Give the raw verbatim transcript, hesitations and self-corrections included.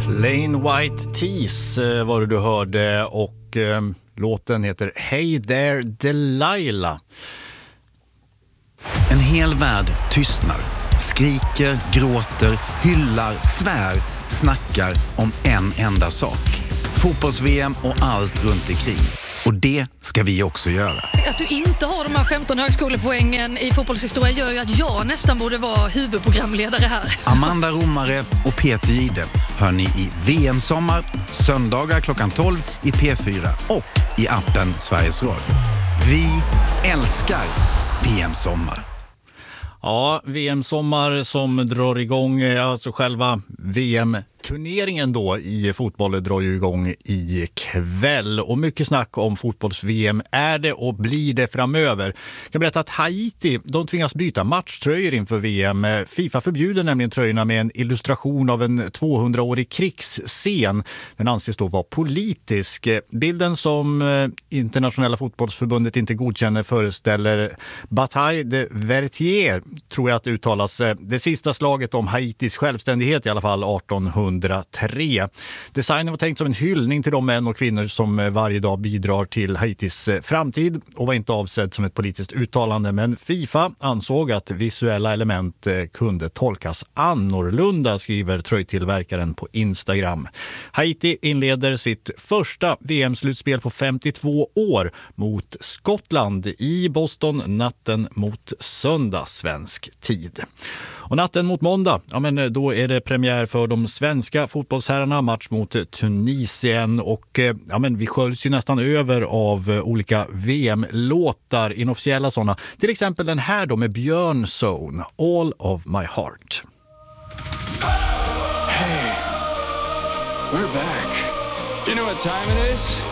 Plain White Tees var det du hörde och eh, låten heter Hey There Delilah. En hel värld tystnar, skriker, gråter, hyllar, svär, snackar om en enda sak. Fotbolls-V M och allt runt omkring. Och det ska vi också göra. Att du inte har de här femton högskolepoängen i fotbollshistoria gör ju att jag nästan borde vara huvudprogramledare här. Amanda Romare och Peter Gide hör ni i V M-sommar, söndagar klockan tolv i P fyra och i appen Sveriges Radio. Vi älskar V M-sommar. Ja, V M-sommar som drar igång, alltså själva V M-turneringen då i fotboll drar ju igång i kväll. Och mycket snack om fotbolls-V M är det och blir det framöver. Jag kan berätta att Haiti, de tvingas byta matchtröjor inför V M. FIFA förbjuder nämligen tröjorna med en illustration av en tvåhundraårig krigsscen. Den anses då vara politisk. Bilden som internationella fotbollsförbundet inte godkänner föreställer Bataille de Vertier, tror jag att det uttalas, det sista slaget om Haitis självständighet i alla fall artonhundratre. Designen var tänkt som en hyllning till de män och kvinnor som varje dag bidrar till Haitis framtid och var inte avsedd som ett politiskt uttalande, men FIFA ansåg att visuella element kunde tolkas annorlunda, skriver tröjtillverkaren på Instagram. Haiti inleder sitt första V M-slutspel på femtiotvå år mot Skottland i Boston natten mot söndag svensk tid. Och natten mot måndag, ja men då är det premiär för de svenska fotbollsherrarna, match mot Tunisien och ja men vi sköljs ju nästan över av olika V M-låtar, inofficiella sådana. Till exempel den här då med Björn Zone, All of My Heart. Hey, we're back. You know what time it is?